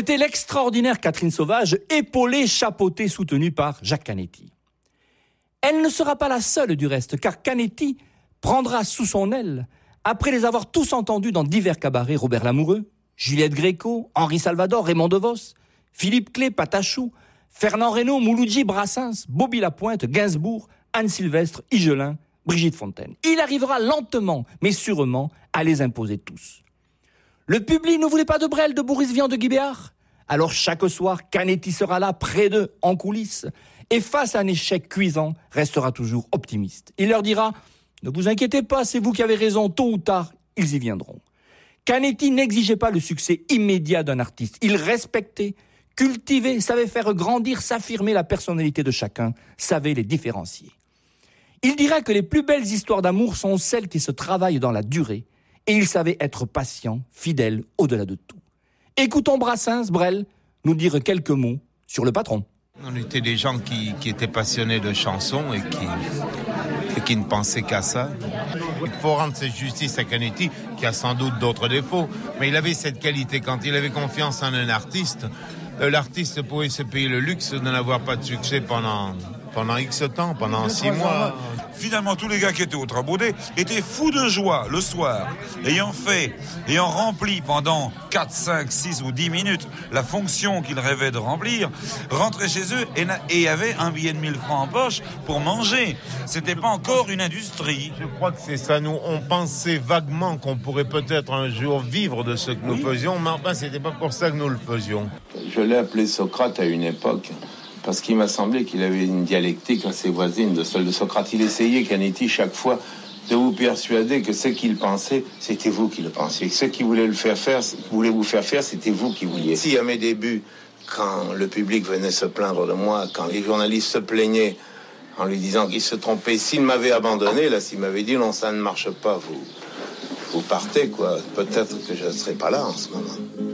C'était l'extraordinaire Catherine Sauvage, épaulée, chapeautée, soutenue par Jacques Canetti. Elle ne sera pas la seule du reste, car Canetti prendra sous son aile, après les avoir tous entendus dans divers cabarets, Robert Lamoureux, Juliette Gréco, Henri Salvador, Raymond DeVos, Philippe Clé, Patachou, Fernand Reynaud, Mouloudji, Brassens, Bobby Lapointe, Gainsbourg, Anne Sylvestre, Higelin, Brigitte Fontaine. Il arrivera lentement, mais sûrement, à les imposer tous. Le public ne voulait pas de Brel, de Boris Vian, de Guy Béard. Alors chaque soir, Canetti sera là, près d'eux, en coulisses, et face à un échec cuisant, restera toujours optimiste. Il leur dira « Ne vous inquiétez pas, c'est vous qui avez raison, tôt ou tard, ils y viendront ». Canetti n'exigeait pas le succès immédiat d'un artiste. Il respectait, cultivait, savait faire grandir, s'affirmer la personnalité de chacun, savait les différencier. Il dira que les plus belles histoires d'amour sont celles qui se travaillent dans la durée, et il savait être patient, fidèle, au-delà de tout. Écoutons Brassens, Brel, nous dire quelques mots sur le patron. On était des gens qui étaient passionnés de chansons et qui ne pensaient qu'à ça. Il faut rendre cette justice à Canetti, qui a sans doute d'autres défauts, mais il avait cette qualité. Quand il avait confiance en un artiste, l'artiste pouvait se payer le luxe de n'avoir pas de succès pendant X temps, pendant 6 mois. Finalement, tous les gars qui étaient au Trabaudet étaient fous de joie le soir, ayant rempli pendant 4, 5, 6 ou 10 minutes la fonction qu'ils rêvaient de remplir, rentraient chez eux et avaient un billet de 1000 francs en poche pour manger. C'était pas encore une industrie. Je crois que c'est ça. Nous, on pensait vaguement qu'on pourrait peut-être un jour vivre de ce que nous faisions, mais enfin, c'était pas pour ça que nous le faisions. Je l'ai appelé Socrate à une époque, parce qu'il m'a semblé qu'il avait une dialectique assez voisine de celle de Socrate. Il essayait, Canetti, chaque fois, de vous persuader que ce qu'il pensait, c'était vous qui le pensiez. Que ce qu'il voulait vous faire faire, c'était vous qui vouliez. Si à mes débuts, quand le public venait se plaindre de moi, quand les journalistes se plaignaient en lui disant qu'il se trompait, s'il m'avait abandonné, là, s'il m'avait dit non, ça ne marche pas, vous partez, quoi. Peut-être que je ne serais pas là en ce moment.